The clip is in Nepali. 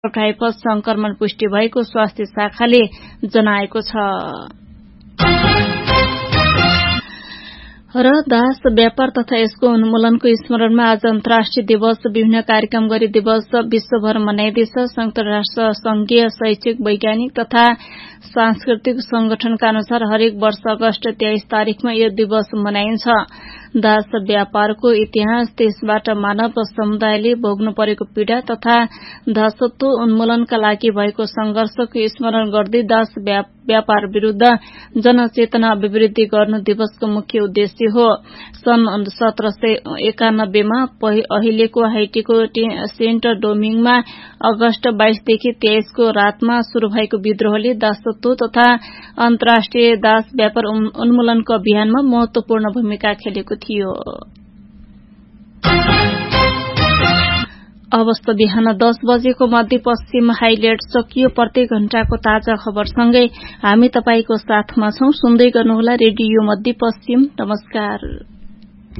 टाइफस संक्रमण पुष्टि भएको स्वास्थ्य शाखाले जनाएको छ। र दास व्यापार तथा यसको उन्मूलनको स्मरणमा आज अन्तर्राष्ट्रिय दिवस विभिन्न कार्यक्रम गरी दिवस विश्वभर मनाइँदैछ। संयुक्त राष्ट्र संघीय शैक्षिक वैज्ञानिक तथा सांस्कृतिक संगठनका अनुसार हरेक वर्ष अगस्त 23 तारिखमा यो दिवस मनाइन्छ। दास व्यापारको इतिहास, त्यसबाट मानव समुदायले भोग्नु परेको पीड़ा तथा दासत्व उन्मूलनका लागि भएको संघर्षको स्मरण गर्दै दास व्यापार विरूद्ध जनचेतना अभिवृद्धि गर्नु दिवसको मुख्य उद्देश्य हो। सन् 1791 मा अहिलेको हाइटीको सेन्ट डोमिङमा अगस्त 22 देखि 23 को रातमा शुरू भएको विद्रोहले दासत्व तथा अन्तर्राष्ट्रिय दास व्यापार उन्मूलनको अभियानमा महत्वपूर्ण भूमिका खेलेको थियो। अवस्था बिहान 10 बजेको मध्यपश्चिम हाइलाइट सकियो। प्रत्येक घण्टाको ताजा खबरसँगै हामी तपाईको साथमा छौं। सुन्दै गर्नुहोला रेडियो मध्यपश्चिम। नमस्कार।